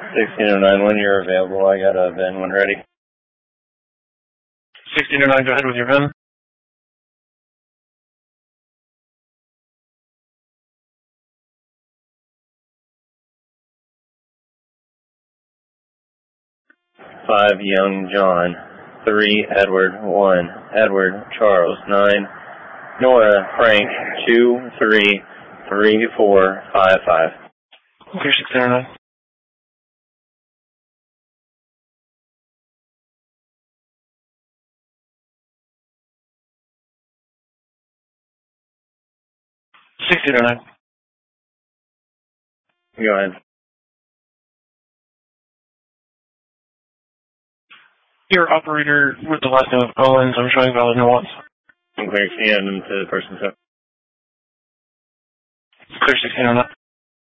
1609, when you're available, I got a VIN when ready. 1609, go ahead with your VIN. Five, Young John. 3, Edward. 1, Edward Charles. 9, Nora Frank. 2, 3, 3, 4, 5, 5. Okay, 1609. Go ahead. Your operator with the last name of Owens, I'm showing valid nuance. I'm clear. Can you hand them to the person's up? Clear 1609.